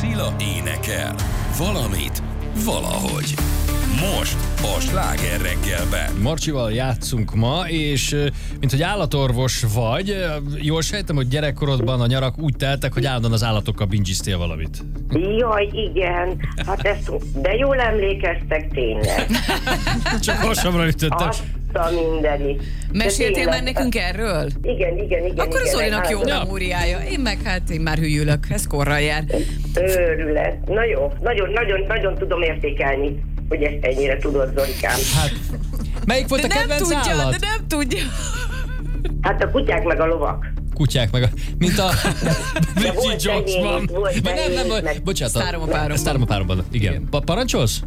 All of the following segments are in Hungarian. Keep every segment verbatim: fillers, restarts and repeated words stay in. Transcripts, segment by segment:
Cilla énekel. Valamit, valahogy. Most a Sláger reggelben. Marcsival játszunk ma, és mint hogy állatorvos vagy, jól sejtem, hogy gyerekkorodban a nyarak úgy teltek, hogy állandóan az állatokkal bingiztél valamit. Jaj, igen. Hát ezt, de jól emlékeztek tényleg. Csak hasamra ütöttem. Azt a mindeni. Meséltél már nekünk erről? Igen, igen, igen. Akkor igen, Zolinak jó Ja. memóriája. Én meg hát én már hülyülök, ez korral jár. Őrület. Na jó, nagyon, nagyon, nagyon tudom értékelni, hogy ezt ennyire tudod, Zolikám. Hát, melyik volt De a nem kedvenc tudja, állat? de nem tudja. Hát a kutyák meg a lovak. Kutyák meg a... Mint a... De volt Bridget tehén, Jonesban. volt Vagy nem, nem, tehén, vagy- meg- bocsánat. Sztárom a páromban. Sztárom a páromban, igen. Pa- parancsolsz?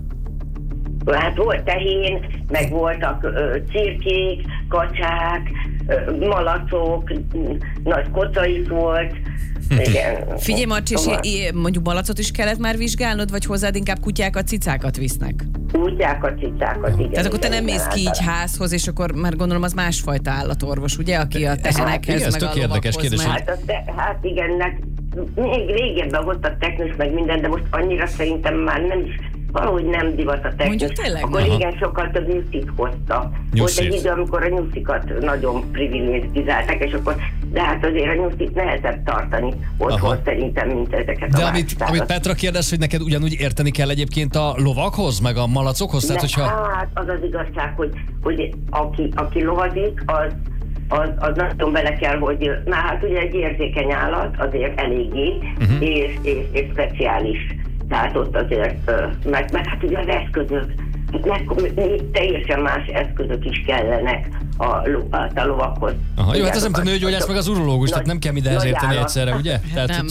Hát volt tehén, meg voltak ö, cirkék, kacsák, ö, malacok, nagy koca is volt. Igen. Figyelj, Marcsi, és Szóval i- mondjuk malacot is kellett már vizsgálnod, vagy hozzád inkább kutyákat, cicákat visznek? Kutyákat, cicákat, igen. Tehát akkor te igen, nem mész igen, ki így általában. házhoz, és akkor már gondolom az másfajta állatorvos, ugye, aki a igen, tehenekhez, ez meg tök a érdekes lovakhoz kérdés, megy. Hát, az, de, hát igen, nek, még régebben volt a technus, meg minden, de most annyira szerintem már nem is, valahogy nem divat a technus. Mondjuk tényleg Akkor nem. régen sokkal több nyuszit hozta. Nyuszit. Volt egy idő, amikor a nyuszikat nagyon privilegizálták, és akkor, de hát azért a nyuszit nehezebb tartani otthon Aha. szerintem, mint ezeket De a amit, másikákat. amit Petra kérdez, hogy neked ugyanúgy érteni kell egyébként a lovakhoz, meg a malacokhoz? Tehát, Ne, hogyha... Hát az az igazság, hogy, hogy aki, aki lovazik, az, az, az nagyon bele kell, hogy na hát ugye egy érzékeny állat azért eléggé, uh-huh. és, és, és speciális. Tehát ott azért, ö, meg, meg hát ugye az eszközök, meg, teljesen más eszközök is kellenek a, lo, a lovakhoz. Aha, jó, hát ez nem Ugye, a nőgyógyász, meg az urológus, tehát nem kell mindenhez nagy érteni állat. egyszerre, ugye? Tehát, nem. hogy-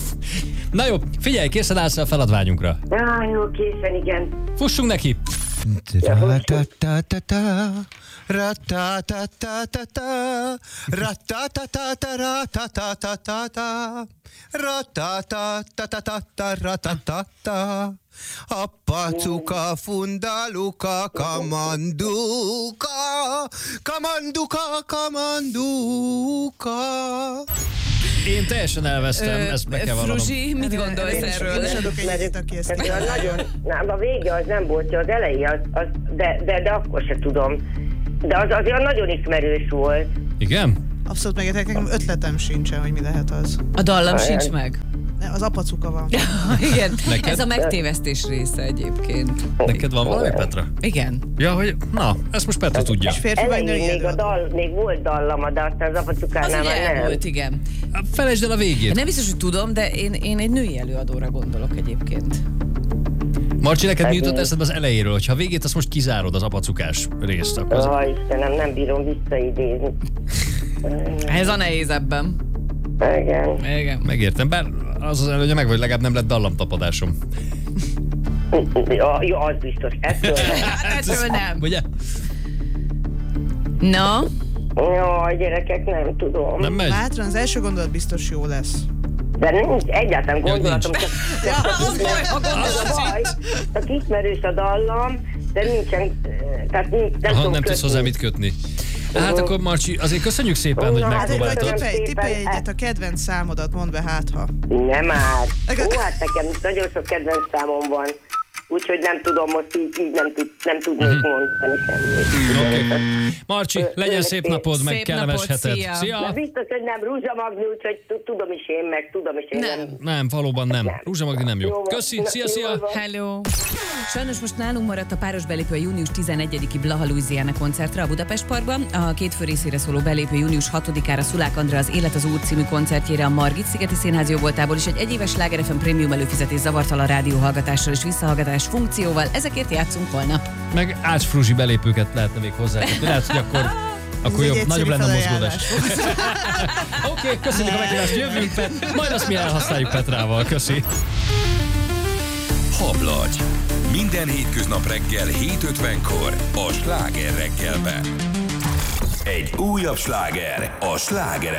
Na jó, figyelj, készen állsz a feladványunkra. Á, jó, készen, igen. Fussunk neki! Ra-ta-ta-ta-ta, ra-ta-ta-ta-ta-ta, ra-ta-ta-ta-ta-ra-ta-ta-ta-ta-ta, ra-ta-ta-ta-ta-ta, ra-ta-ta-ta. A pacuka, fundaluka, kamanduka, kamanduka, kamanduka. Én teljesen elvesztem, ezt be kell vallanom. Fruzsi, mit gondolsz erről? Én is adok egy egyet, aki ezt Tehát olyan nagyon, nem, a vége az nem volt, az eleje, az, az, de, de, de akkor se tudom. De az azért nagyon ismerős volt. Igen? Abszolút megértek, nekem ötletem sincsen, hogy mi lehet az. A dallam sincs meg. Ne, az apacuka van. Igen, Neked? ez a megtévesztés része egyébként. Neked van valami, Petra? Igen. Ja, hogy na, ezt most Petra tudja. És férfi vagy Elején női még, a előadó? dal, még volt dallama, de aztán az Az apacukánál ugye már nem. volt, igen. Felejtsd el a végét. Nem biztos, hogy tudom, de én, én egy női előadóra gondolok egyébként. Marcsi, neked mi Hát jutott én- eszedbe az elejéről? Hogyha a végét azt most kizárod, az apacukás részt, akkor az... Aj, Istenem, nem bírom visszaidézni. Ez a nehéz ebben. Igen. Igen. Megértem, bár az az előnye meg, vagy legalább nem lett dallamtapadásom. Ja, jó, az biztos. Ettől nem. Hát ettől nem. Ugye? Na, Jaj, gyerekek, nem tudom. Nem megy? Bátran, az első gondolat biztos jó lesz. De nincs egyáltalán gondolatom. nincs. Csak, az baj, ha az a baj, csak ismerős a dallam, de nincsen, tehát nincs, nem Aha, tudom nem tudsz kötni. hozzá mit kötni. Hát akkor Marcsi, azért köszönjük szépen, hogy Na, hát megpróbáltad. Köszönöm Tippelj, tippelj szépen. egyet, a kedvenc számodat, mondd be hát ha. Nem már. Ó, hát nekem nagyon sok kedvenc számom van. Úgyhogy nem tudom, most így, így nem, tud, nem tudnék mondani semmit. Oké. Marcsi, legyen szép napod, meg Szép kellemes napot, heted. szia. De Szia! biztos, hogy nem Rúzsa Magni, úgyhogy t- tudom is én, meg tudom is én. Nem. Nem, valóban nem. Rúzsa Magdi nem jó. Jó van. Köszi, Na, szia, jó szia! van. hello. Sajnos most nálunk maradt a páros belépő a június tizenegyediki Blaha Louisiana koncertre a Budapest Parkban. A két fő részére szóló belépő június hatodikára Szulák Andrea az Élet az Út című koncertjére a Margit szigeti Színház jóvoltából és egy egyéves Sláger ef em prémium előfizetés zavartalan rádióhallgatással és visszahallgatás funkcióval. Ezekért játszunk holnap. Meg Ács Fruzsi belépőket lehetne még hozzákötni. Lehet, hogy akkor, akkor egy jobb, egyszerű nagyobb lenne a felajánlás. mozgódás. Oké, okay, köszönjük a meghívást, jövünk, Pet. Majd azt mi elhasználjuk Petrával. Köszi. Hablagy. Minden hétköznap reggel hét ötvenkor a Sláger reggelben. Egy újabb sláger a Sláger